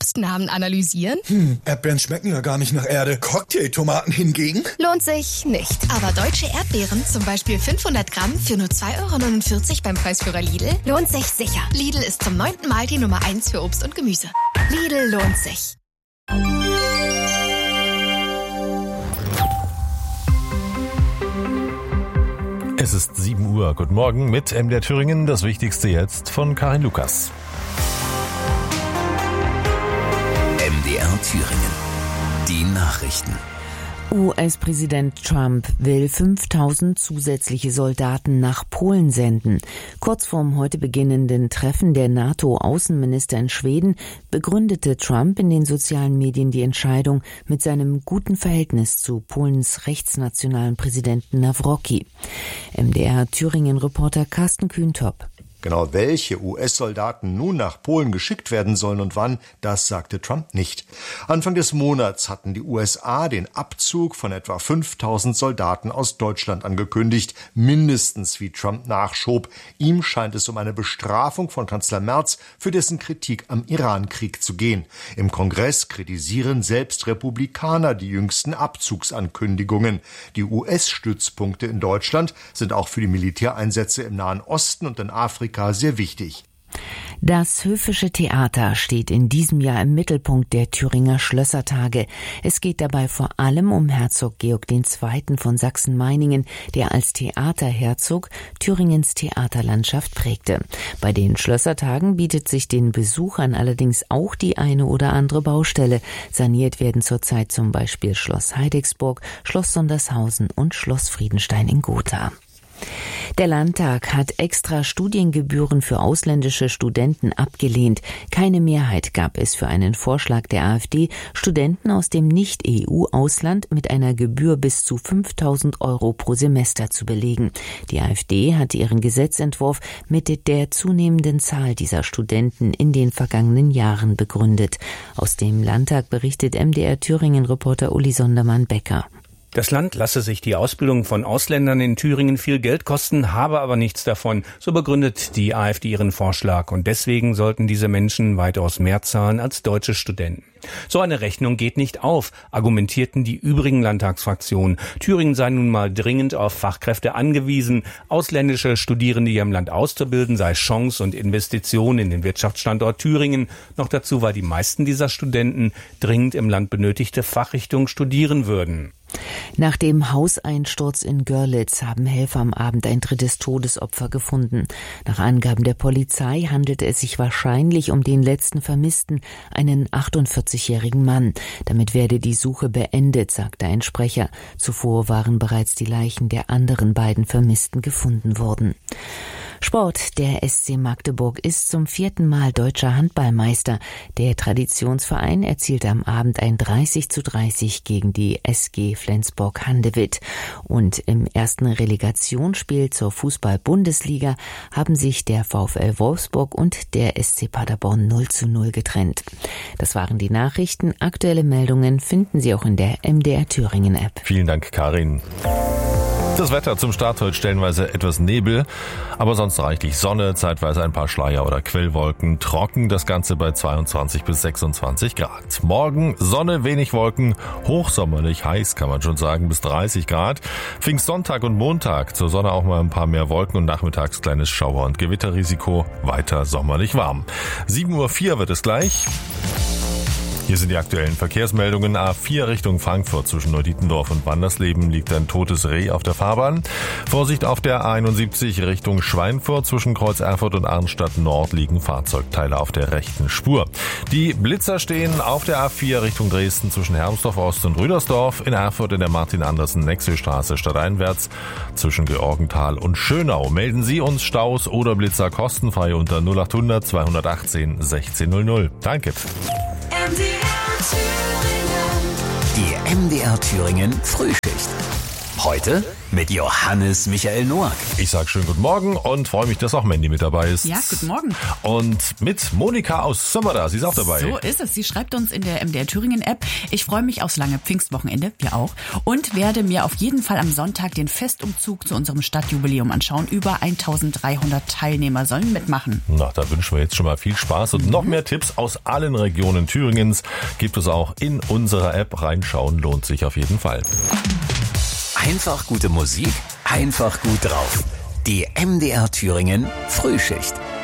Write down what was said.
Obstnamen analysieren? Erdbeeren schmecken ja gar nicht nach Erde. Cocktailtomaten hingegen? Lohnt sich nicht. Aber deutsche Erdbeeren, zum Beispiel 500 Gramm für nur 2,49 € beim Preisführer Lidl, lohnt sich sicher. Lidl ist zum 9. Mal die Nummer 1 für Obst und Gemüse. Lidl lohnt sich. Es ist 7 Uhr. Guten Morgen mit MDR Thüringen. Das Wichtigste jetzt von Karin Lukas. MDR Thüringen. Die Nachrichten. US-Präsident Trump will 5.000 zusätzliche Soldaten nach Polen senden. Kurz vorm heute beginnenden Treffen der NATO-Außenminister in Schweden begründete Trump in den sozialen Medien die Entscheidung mit seinem guten Verhältnis zu Polens rechtsnationalen Präsidenten Nawrocki. MDR-Thüringen-Reporter Carsten Kühntop. Genau welche US-Soldaten nun nach Polen geschickt werden sollen und wann, das sagte Trump nicht. Anfang des Monats hatten die USA den Abzug von etwa 5.000 Soldaten aus Deutschland angekündigt, mindestens, wie Trump nachschob. Ihm scheint es um eine Bestrafung von Kanzler Merz für dessen Kritik am Iran-Krieg zu gehen. Im Kongress kritisieren selbst Republikaner die jüngsten Abzugsankündigungen. Die US-Stützpunkte in Deutschland sind auch für die Militäreinsätze im Nahen Osten und in Afrika sehr wichtig. Das Höfische Theater steht in diesem Jahr im Mittelpunkt der Thüringer Schlössertage. Es geht dabei vor allem um Herzog Georg II. Von Sachsen-Meiningen, der als Theaterherzog Thüringens Theaterlandschaft prägte. Bei den Schlössertagen bietet sich den Besuchern allerdings auch die eine oder andere Baustelle. Saniert werden zurzeit zum Beispiel Schloss Heidigsburg, Schloss Sondershausen und Schloss Friedenstein in Gotha. Der Landtag hat extra Studiengebühren für ausländische Studenten abgelehnt. Keine Mehrheit gab es für einen Vorschlag der AfD, Studenten aus dem Nicht-EU-Ausland mit einer Gebühr bis zu 5.000 € pro Semester zu belegen. Die AfD hat ihren Gesetzentwurf mit der zunehmenden Zahl dieser Studenten in den vergangenen Jahren begründet. Aus dem Landtag berichtet MDR Thüringen-Reporter Uli Sondermann-Becker. Das Land lasse sich die Ausbildung von Ausländern in Thüringen viel Geld kosten, habe aber nichts davon. So begründet die AfD ihren Vorschlag. Und deswegen sollten diese Menschen weitaus mehr zahlen als deutsche Studenten. So eine Rechnung geht nicht auf, argumentierten die übrigen Landtagsfraktionen. Thüringen sei nun mal dringend auf Fachkräfte angewiesen. Ausländische Studierende hier im Land auszubilden sei Chance und Investition in den Wirtschaftsstandort Thüringen. Noch dazu, weil die meisten dieser Studenten dringend im Land benötigte Fachrichtung studieren würden. Nach dem Hauseinsturz in Görlitz haben Helfer am Abend ein 3. Todesopfer gefunden. Nach Angaben der Polizei handelte es sich wahrscheinlich um den letzten Vermissten, einen 48-jährigen Mann. Damit werde die Suche beendet, sagte ein Sprecher. Zuvor waren bereits die Leichen der anderen beiden Vermissten gefunden worden. Sport. Der SC Magdeburg ist zum 4. Mal deutscher Handballmeister. Der Traditionsverein erzielte am Abend ein 30:30 gegen die SG Flensburg-Handewitt. Und im ersten Relegationsspiel zur Fußball-Bundesliga haben sich der VfL Wolfsburg und der SC Paderborn 0:0 getrennt. Das waren die Nachrichten. Aktuelle Meldungen finden Sie auch in der MDR Thüringen App. Vielen Dank, Karin. Das Wetter zum Start heute stellenweise etwas Nebel, aber sonst reichlich Sonne, zeitweise ein paar Schleier oder Quellwolken, trocken, das Ganze bei 22 bis 26 Grad. Morgen Sonne, wenig Wolken, hochsommerlich heiß kann man schon sagen, bis 30 Grad. Pfingstsonntag und Montag zur Sonne auch mal ein paar mehr Wolken und nachmittags kleines Schauer- und Gewitterrisiko, weiter sommerlich warm. 7:04 Uhr wird es gleich. Hier sind die aktuellen Verkehrsmeldungen. A4 Richtung Frankfurt zwischen Neudietendorf und Wandersleben liegt ein totes Reh auf der Fahrbahn. Vorsicht auf der A71 Richtung Schweinfurt zwischen Kreuz Erfurt und Arnstadt Nord liegen Fahrzeugteile auf der rechten Spur. Die Blitzer stehen auf der A4 Richtung Dresden zwischen Hermsdorf Ost und Rüdersdorf, in Erfurt in der Martin-Andersen-Nexö-Straße stadteinwärts zwischen Georgenthal und Schönau. Melden Sie uns Staus oder Blitzer kostenfrei unter 0800 218 1600. Danke. Die MDR Thüringen Frühschicht. Heute mit Johannes Michael Noack. Ich sage schönen guten Morgen und freue mich, dass auch Mandy mit dabei ist. Ja, guten Morgen. Und mit Monika aus Sömmerda, sie ist auch dabei. So ist es. Sie schreibt uns in der MDR Thüringen App: Ich freue mich aufs lange Pfingstwochenende, wir auch, und werde mir auf jeden Fall am Sonntag den Festumzug zu unserem Stadtjubiläum anschauen. Über 1300 Teilnehmer sollen mitmachen. Na, da wünschen wir jetzt schon mal viel Spaß und noch mehr Tipps aus allen Regionen Thüringens gibt es auch in unserer App. Reinschauen lohnt sich auf jeden Fall. Einfach gute Musik, einfach gut drauf. Die MDR Thüringen Frühschicht.